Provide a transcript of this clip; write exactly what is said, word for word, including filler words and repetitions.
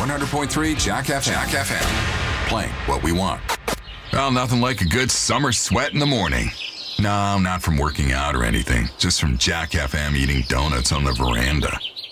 one hundred point three Jack F M. Jack F M. Playing what we want. Well, nothing like a good summer sweat in the morning. No, not from working out or anything. Just from Jack F M eating donuts on the veranda.